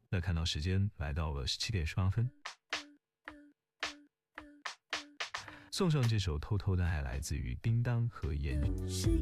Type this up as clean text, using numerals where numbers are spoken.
那看到时间来到了17点18分，送上这首《偷偷的爱》，来自于叮当和言语。